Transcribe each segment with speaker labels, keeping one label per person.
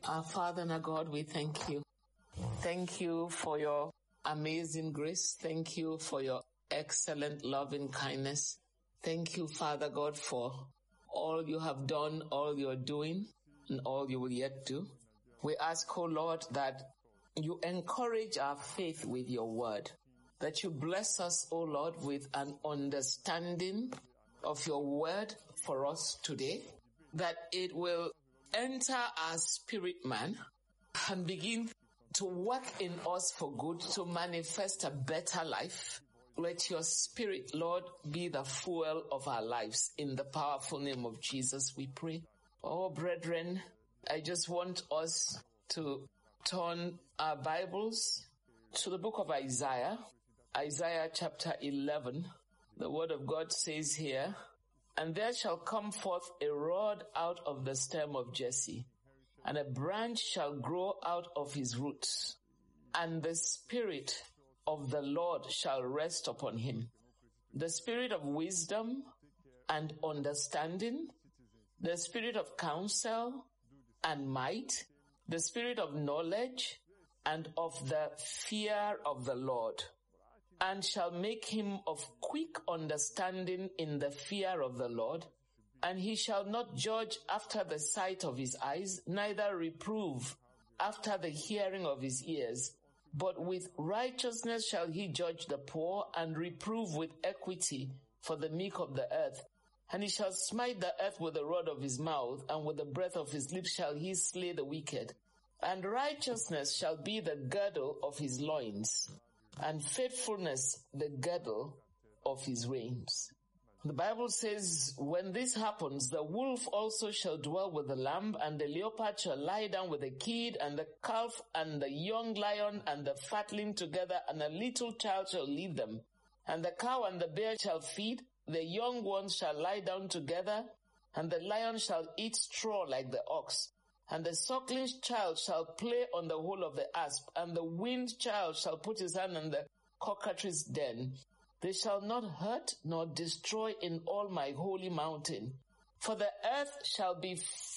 Speaker 1: Our Father and our God, we thank you. Thank you for your amazing grace. Thank you for your excellent love and kindness. Thank you, Father God, for all you have done, all you're doing, and all you will yet do. We ask, O Lord, that you encourage our faith with your word, that you bless us, O Lord, with an understanding of your word for us today, that it will enter our spirit man and begin to work in us for good, to manifest a better life. Let your spirit, Lord, be the fuel of our lives. In the powerful name of Jesus, we pray. Oh, brethren, I just want us to turn our Bibles to the book of Isaiah. Isaiah chapter 11. The word of God says here, "And there shall come forth a rod out of the stem of Jesse, and a branch shall grow out of his roots, and the Spirit of the Lord shall rest upon him, the Spirit of wisdom and understanding, the Spirit of counsel and might, the Spirit of knowledge and of the fear of the Lord, and shall make him of quick understanding in the fear of the Lord. And he shall not judge after the sight of his eyes, neither reprove after the hearing of his ears. But with righteousness shall he judge the poor, and reprove with equity for the meek of the earth. And he shall smite the earth with the rod of his mouth, and with the breath of his lips shall he slay the wicked. And righteousness shall be the girdle of his loins, and faithfulness the girdle of his reins." The Bible says, "When this happens, the wolf also shall dwell with the lamb, and the leopard shall lie down with the kid, and the calf and the young lion and the fatling together, and a little child shall lead them. And the cow and the bear shall feed, the young ones shall lie down together, and the lion shall eat straw like the ox. And the suckling child shall play on the hole of the asp, and the weaned child shall put his hand on the cockatrice den. They shall not hurt nor destroy in all my holy mountain. For the earth shall be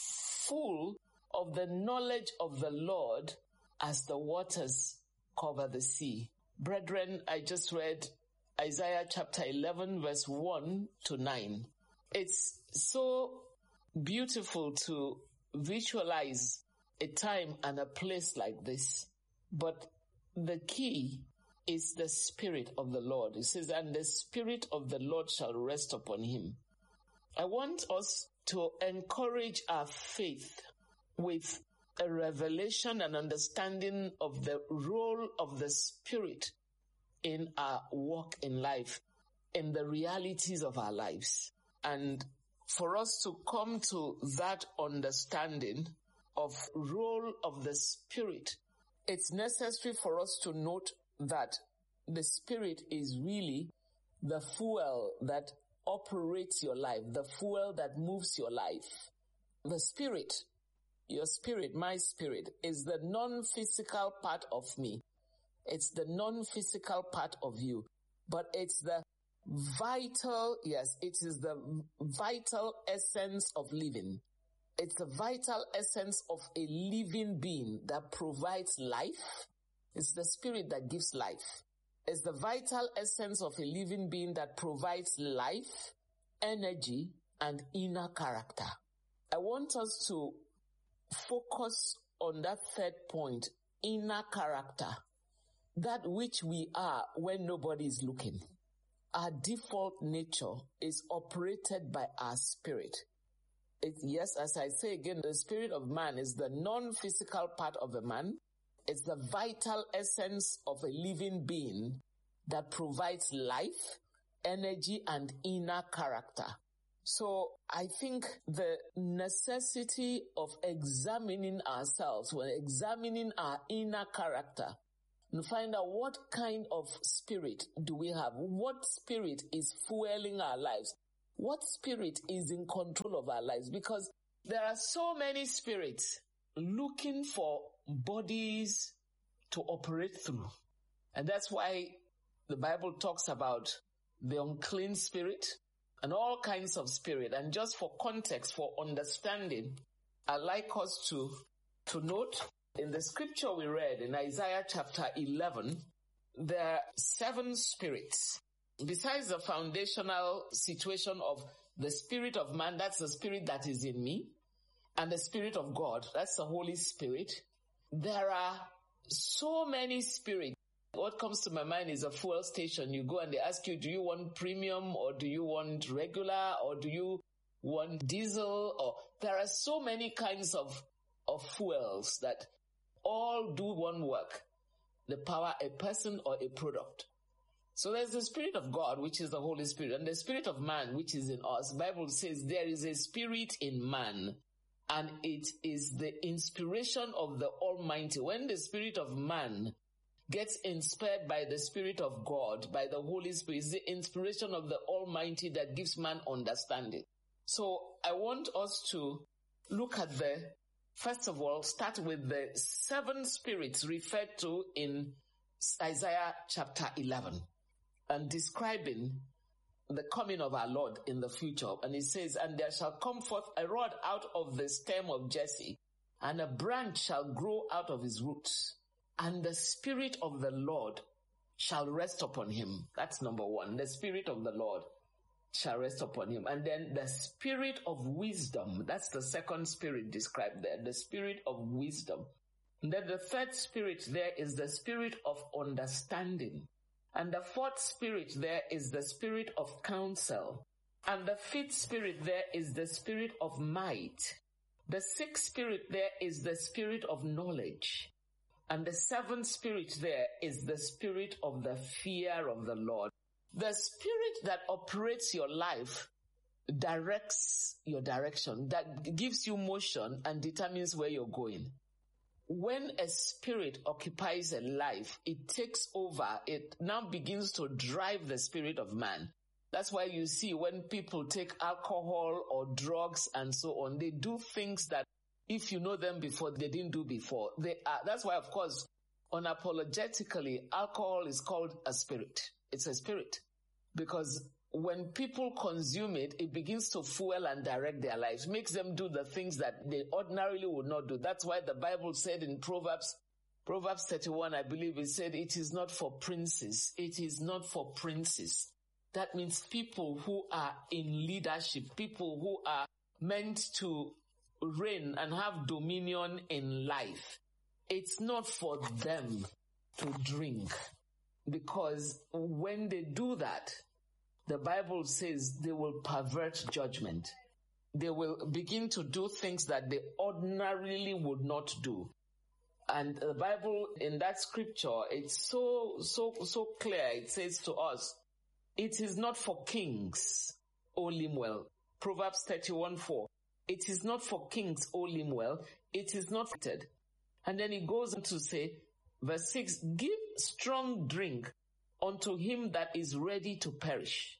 Speaker 1: full of the knowledge of the Lord as the waters cover the sea." Brethren, I just read Isaiah chapter 11, verse 1 to 9. It's so beautiful to visualize a time and a place like this. But the key is the Spirit of the Lord. It says, "And the Spirit of the Lord shall rest upon him." I want us to encourage our faith with a revelation and understanding of the role of the Spirit in our walk in life, in the realities of our lives. And for us to come to that understanding of role of the Spirit, it's necessary for us to note that the Spirit is really the fuel that operates your life, the fuel that moves your life. The Spirit, your spirit, my spirit, is the non-physical part of me. It's the non-physical part of you, but it's the vital, it is the vital essence of living. It's the vital essence of a living being that provides life. It's the Spirit that gives life. It's the vital essence of a living being that provides life, energy, and inner character. I want us to focus on that third point, inner character. That which we are when nobody is looking. Our default nature is operated by our spirit. Yes, as I say again, the spirit of man is the non-physical part of a man. It's the vital essence of a living being that provides life, energy, and inner character. So I think the necessity of examining ourselves, when examining our inner character, and find out what kind of spirit do we have? What spirit is fueling our lives? What spirit is in control of our lives? Because there are so many spirits looking for bodies to operate through. And that's why the Bible talks about the unclean spirit and all kinds of spirit. And just for context, for understanding, I'd like us to to note, in the scripture we read in Isaiah chapter 11, there are 7 spirits. Besides the foundational situation of the spirit of man, that's the spirit that is in me, and the spirit of God, that's the Holy Spirit, there are so many spirits. What comes to my mind is a fuel station. You go and they ask you, do you want premium, or do you want regular, or do you want diesel? Or there are so many kinds of fuels that all do one work. They power a person or a product. So there's the Spirit of God, which is the Holy Spirit, and the Spirit of man, which is in us. The Bible says there is a spirit in man, and it is the inspiration of the Almighty. When the spirit of man gets inspired by the Spirit of God, by the Holy Spirit, it's the inspiration of the Almighty that gives man understanding. So I want us to look at first of all, start with the 7 spirits referred to in Isaiah chapter 11 and describing the coming of our Lord in the future. And it says, and there shall come forth a rod out of the stem of Jesse, and a branch shall grow out of his roots, and the Spirit of the Lord shall rest upon him. That's number 1. The Spirit of the Lord shall rest upon him. And then the Spirit of wisdom. That's the 2nd spirit described there. The Spirit of wisdom. And then the 3rd spirit there is the Spirit of understanding. And the 4th spirit there is the Spirit of counsel. And the 5th spirit there is the Spirit of might. The 6th spirit there is the Spirit of knowledge. And the 7th spirit there is the Spirit of the fear of the Lord. The spirit that operates your life directs your direction, that gives you motion and determines where you're going. When a spirit occupies a life, it takes over. It now begins to drive the spirit of man. That's why you see when people take alcohol or drugs and so on, they do things that if you know them before, they didn't do before. That's why, of course, unapologetically, alcohol is called a spirit. It's a spirit. Because when people consume it, it begins to fuel and direct their lives, makes them do the things that they ordinarily would not do. That's why the Bible said in Proverbs 31, I believe it said, it is not for princes. It is not for princes. That means people who are in leadership, people who are meant to reign and have dominion in life. It's not for them to drink. Because when they do that, the Bible says they will pervert judgment. They will begin to do things that they ordinarily would not do. And the Bible, in that scripture, it's so clear. It says to us, it is not for kings, O Lemuel. Proverbs 31:4. It is not for kings, O Lemuel. It is not fitted. And then he goes on to say, verse 6, give strong drink unto him that is ready to perish.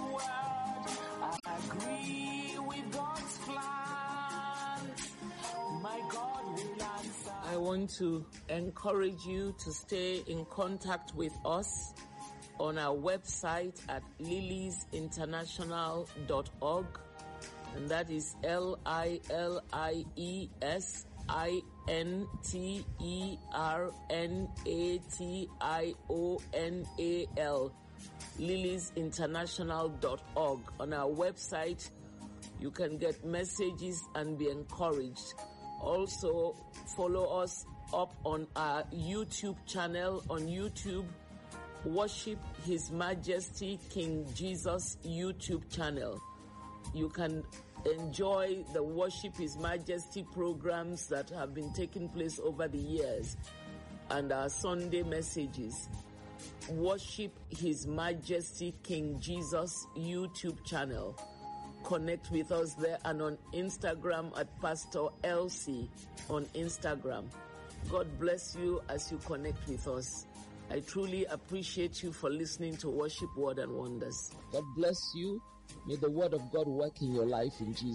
Speaker 1: I agree with God's plan. My God will answer. I want to encourage you to stay in contact with us on our website at liliesinternational.org, and that is LILIESINTERNATIONAL, liliesinternational.org. On our website, you can get messages and be encouraged. Also, follow us up on our YouTube channel. On YouTube, Worship His Majesty King Jesus YouTube channel. You can enjoy the Worship His Majesty programs that have been taking place over the years and our Sunday messages. Worship His Majesty King Jesus YouTube channel. Connect with us there, and on Instagram at Pastor Elsie on Instagram. God bless you as you connect with us. I truly appreciate you for listening to Worship Word and Wonders. God bless you. May the Word of God work in your life in Jesus' name.